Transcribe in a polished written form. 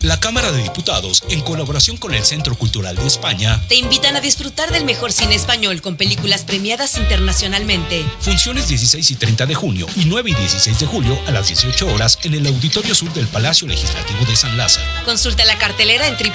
La Cámara de Diputados, en colaboración con el Centro Cultural de España, te invitan a disfrutar del mejor cine español con películas premiadas internacionalmente. Funciones 16 y 30 de junio y 9 y 16 de julio a las 18 horas en el Auditorio Sur del Palacio Legislativo de San Lázaro. Consulta la cartelera en